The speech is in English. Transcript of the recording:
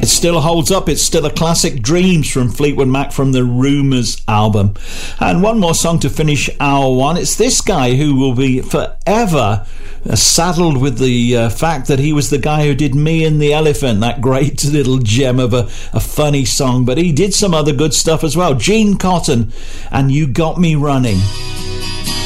It still holds up. It's still a classic. Dreams from Fleetwood Mac from the Rumours album. And one more song to finish hour one. It's this guy who will be forever saddled with the fact that he was the guy who did Me and the Elephant, that great little gem of a funny song. But he did some other good stuff as well. Gene Cotton and You Got Me Running.